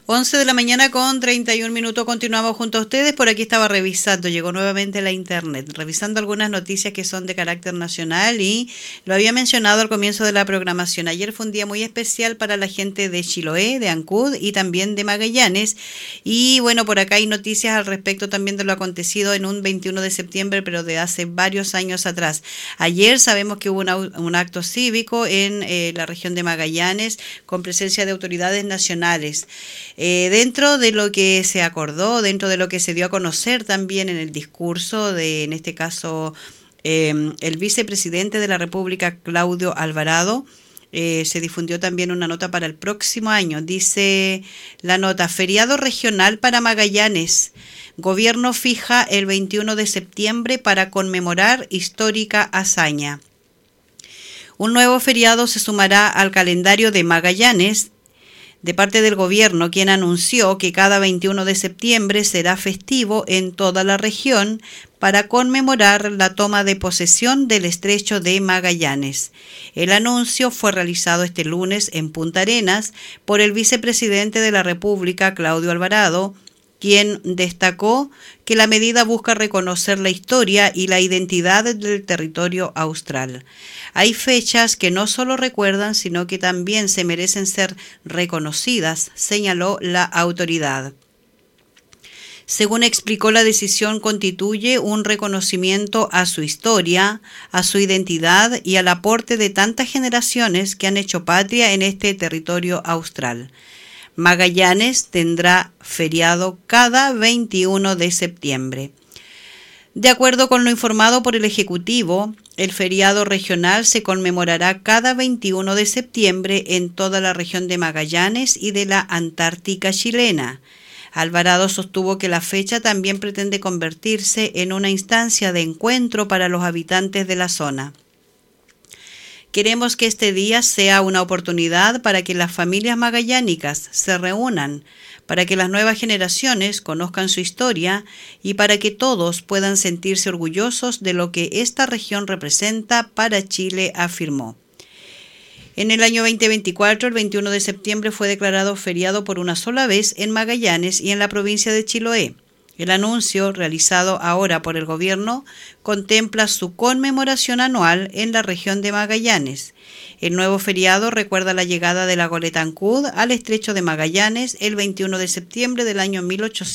11 de la mañana con 31 minutos, continuamos junto a ustedes. Por aquí estaba revisando, llegó nuevamente la internet, revisando algunas noticias que son de carácter nacional y lo había mencionado al comienzo de la programación. Ayer fue un día muy especial para la gente de Chiloé, de Ancud y también de Magallanes. Y bueno, por acá hay noticias al respecto también de lo acontecido en un 21 de septiembre, pero de hace varios años atrás. Ayer sabemos que hubo un acto cívico en la región de Magallanes con presencia de autoridades nacionales. Dentro de lo que se acordó, dentro de lo que se dio a conocer también en el discurso de, en este caso, el vicepresidente de la República, Claudio Alvarado, se difundió también una nota para el próximo año. Dice la nota: feriado regional para Magallanes. Gobierno fija el 21 de septiembre para conmemorar histórica hazaña. Un nuevo feriado se sumará al calendario de Magallanes de parte del gobierno, quien anunció que cada 21 de septiembre será festivo en toda la región para conmemorar la toma de posesión del estrecho de Magallanes. El anuncio fue realizado este lunes en Punta Arenas por el vicepresidente de la República, Claudio Alvarado, quien destacó que la medida busca reconocer la historia y la identidad del territorio austral. Hay fechas que no solo recuerdan, sino que también se merecen ser reconocidas, señaló la autoridad. Según explicó, la decisión constituye un reconocimiento a su historia, a su identidad y al aporte de tantas generaciones que han hecho patria en este territorio austral. Magallanes tendrá feriado cada 21 de septiembre. De acuerdo con lo informado por el Ejecutivo, el feriado regional se conmemorará cada 21 de septiembre en toda la región de Magallanes y de la Antártica chilena. Alvarado sostuvo que la fecha también pretende convertirse en una instancia de encuentro para los habitantes de la zona. Queremos que este día sea una oportunidad para que las familias magallánicas se reúnan, para que las nuevas generaciones conozcan su historia y para que todos puedan sentirse orgullosos de lo que esta región representa para Chile, afirmó. En el año 2024, el 21 de septiembre fue declarado feriado por una sola vez en Magallanes y en la provincia de Chiloé. El anuncio, realizado ahora por el gobierno, contempla su conmemoración anual en la región de Magallanes. El nuevo feriado recuerda la llegada de la goleta Ancud al estrecho de Magallanes el 21 de septiembre del año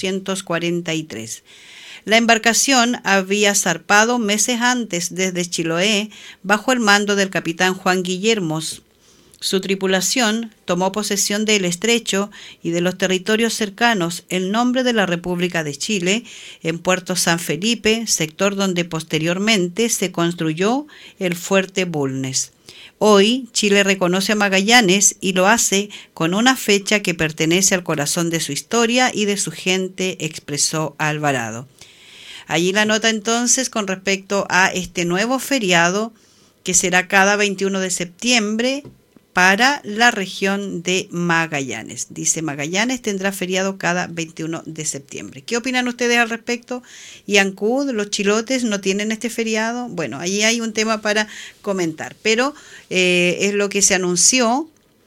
1843. La embarcación había zarpado meses antes desde Chiloé bajo el mando del capitán Juan Guillermos. Su tripulación tomó posesión del estrecho y de los territorios cercanos en nombre de la República de Chile en Puerto San Felipe, sector donde posteriormente se construyó el Fuerte Bulnes. Hoy Chile reconoce a Magallanes y lo hace con una fecha que pertenece al corazón de su historia y de su gente, expresó Alvarado. Allí la nota entonces con respecto a este nuevo feriado que será cada 21 de septiembre para la región de Magallanes. Dice: Magallanes tendrá feriado cada 21 de septiembre. ¿Qué opinan ustedes al respecto? ¿Y Ancud, los chilotes, no tienen este feriado? Bueno, ahí hay un tema para comentar, pero es lo que se anunció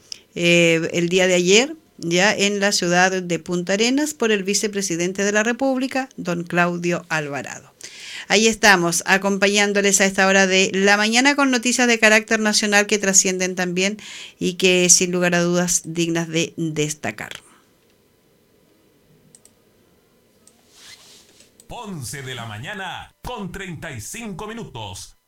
el día de ayer, ya en la ciudad de Punta Arenas, por el vicepresidente de la República, don Claudio Alvarado. Ahí estamos, acompañándoles a esta hora de la mañana con noticias de carácter nacional que trascienden también y que sin lugar a dudas dignas de destacar. Ponce de la mañana con 35 minutos.